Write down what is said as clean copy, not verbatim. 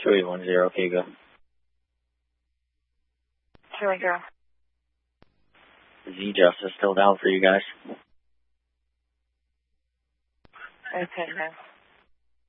2810, okay, go. 210. Z Justice still down for you guys. Okay, man.